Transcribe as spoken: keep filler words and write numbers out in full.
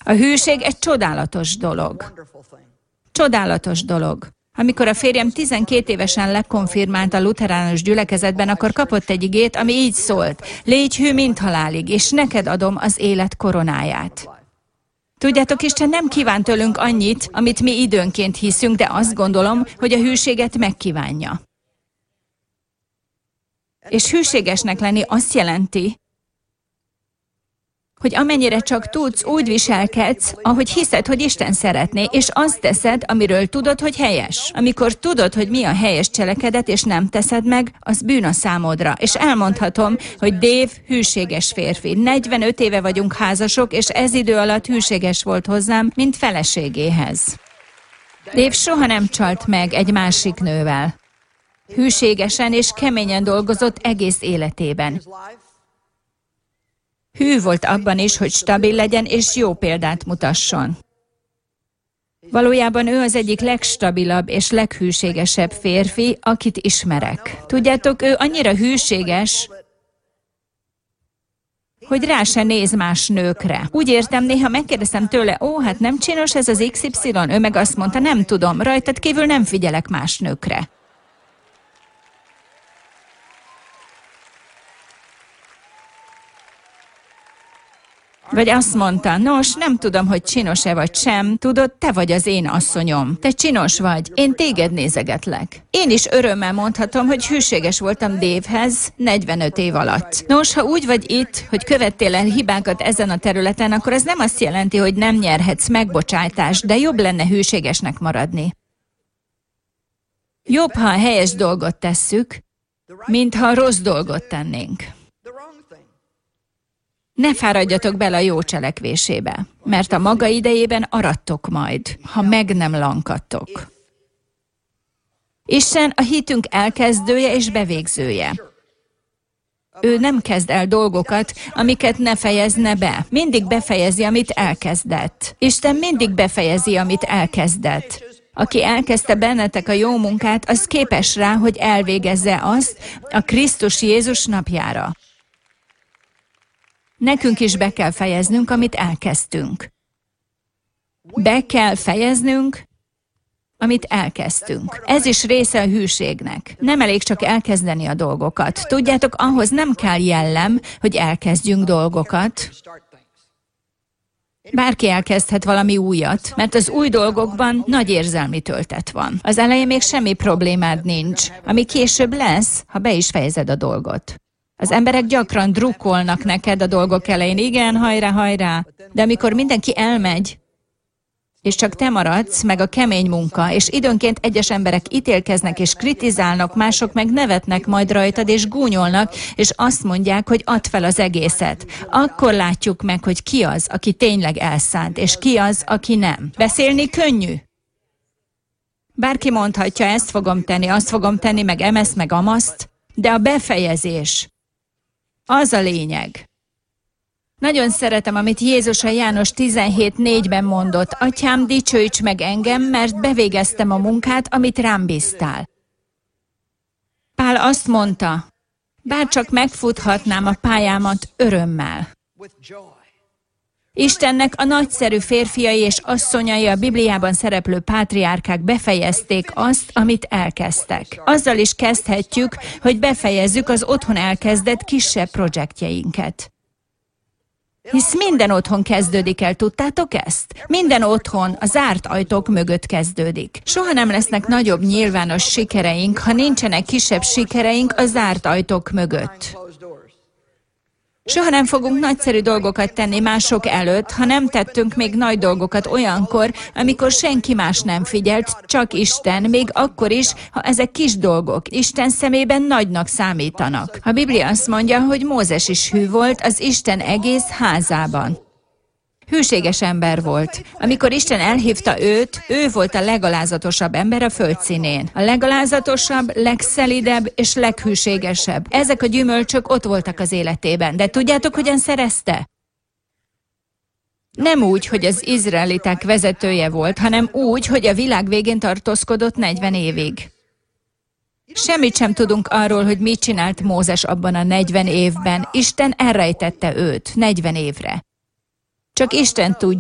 A hűség egy csodálatos dolog. Csodálatos dolog. Amikor a férjem tizenkét évesen lekonfirmált a lutheránus gyülekezetben, akkor kapott egy igét, ami így szólt: légy hű mint halálig, és neked adom az élet koronáját. Tudjátok, Isten nem kíván tőlünk annyit, amit mi időnként hiszünk, de azt gondolom, hogy a hűséget megkívánja. És hűségesnek lenni azt jelenti, hogy amennyire csak tudsz, úgy viselkedsz, ahogy hiszed, hogy Isten szeretné, és azt teszed, amiről tudod, hogy helyes. Amikor tudod, hogy mi a helyes cselekedet, és nem teszed meg, az bűn a számodra. És elmondhatom, hogy Dave hűséges férfi. negyvenöt éve vagyunk házasok, és ez idő alatt hűséges volt hozzám, mint feleségéhez. Dave soha nem csalt meg egy másik nővel. Hűségesen és keményen dolgozott egész életében. Hű volt abban is, hogy stabil legyen és jó példát mutasson. Valójában ő az egyik legstabilabb és leghűségesebb férfi, akit ismerek. Tudjátok, ő annyira hűséges, hogy rá se néz más nőkre. Úgy értem, néha megkérdeztem tőle: ó, hát nem csinos ez az iksz ipszilon? Ő meg azt mondta: nem tudom, rajtad kívül nem figyelek más nőkre. Vagy azt mondta: nos, nem tudom, hogy csinos-e vagy sem, tudod, te vagy az én asszonyom. Te csinos vagy, én téged nézegetlek. Én is örömmel mondhatom, hogy hűséges voltam Davehez negyvenöt év alatt. Nos, ha úgy vagy itt, hogy követtél el hibákat ezen a területen, akkor ez nem azt jelenti, hogy nem nyerhetsz megbocsájtást, de jobb lenne hűségesnek maradni. Jobb, ha a helyes dolgot tesszük, mint ha a rossz dolgot tennénk. Ne fáradjatok bele a jó cselekvésébe, mert a maga idejében arattok majd, ha meg nem lankadtok. Isten a hitünk elkezdője és bevégzője. Ő nem kezd el dolgokat, amiket ne fejezne be. Mindig befejezi, amit elkezdett. Isten mindig befejezi, amit elkezdett. Aki elkezdte bennetek a jó munkát, az képes rá, hogy elvégezze azt a Krisztus Jézus napjára. Nekünk is be kell fejeznünk, amit elkezdtünk. Be kell fejeznünk, amit elkezdtünk. Ez is része a hűségnek. Nem elég csak elkezdeni a dolgokat. Tudjátok, ahhoz nem kell jellem, hogy elkezdjünk dolgokat. Bárki elkezdhet valami újat, mert az új dolgokban nagy érzelmi töltet van. Az elején még semmi problémád nincs, ami később lesz, ha be is fejezed a dolgot. Az emberek gyakran drukkolnak neked a dolgok elején: igen, hajrá, hajrá. De amikor mindenki elmegy, és csak te maradsz, meg a kemény munka, és időnként egyes emberek ítélkeznek és kritizálnak, mások meg nevetnek majd rajtad, és gúnyolnak, és azt mondják, hogy add fel az egészet. Akkor látjuk meg, hogy ki az, aki tényleg elszánt, és ki az, aki nem. Beszélni könnyű. Bárki mondhatja: ezt fogom tenni, azt fogom tenni, meg emezt, meg amaszt, de a befejezés, az a lényeg. Nagyon szeretem, amit Jézus a János tizenhét négyben mondott: Atyám, dicsőíts meg engem, mert bevégeztem a munkát, amit rám bíztál. Pál azt mondta: bárcsak megfuthatnám a pályámat örömmel. Istennek a nagyszerű férfiai és asszonyai, a Bibliában szereplő pátriárkák befejezték azt, amit elkezdtek. Azzal is kezdhetjük, hogy befejezzük az otthon elkezdett kisebb projektjeinket. Hisz minden otthon kezdődik el, tudtátok ezt? Minden otthon a zárt ajtók mögött kezdődik. Soha nem lesznek nagyobb nyilvános sikereink, ha nincsenek kisebb sikereink a zárt ajtók mögött. Soha nem fogunk nagyszerű dolgokat tenni mások előtt, ha nem tettünk még nagy dolgokat olyankor, amikor senki más nem figyelt, csak Isten, még akkor is, ha ezek kis dolgok, Isten szemében nagynak számítanak. A Biblia azt mondja, hogy Mózes is hű volt az Isten egész házában. Hűséges ember volt. Amikor Isten elhívta őt, ő volt a legalázatosabb ember a földszínén. A legalázatosabb, legszelidebb és leghűségesebb. Ezek a gyümölcsök ott voltak az életében. De tudjátok, hogyan szerezte? Nem úgy, hogy az izraeliták vezetője volt, hanem úgy, hogy a világ végén tartózkodott negyven évig. Semmit sem tudunk arról, hogy mit csinált Mózes abban a negyven évben. Isten elrejtette őt negyven évre. Csak Isten tudja.